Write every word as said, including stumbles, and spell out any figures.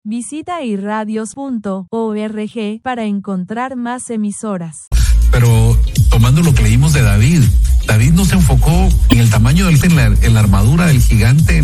Visita irradios punto org para encontrar más emisoras. Pero tomando lo que leímos de David, David no se enfocó en el tamaño de él, en la, en la armadura del gigante,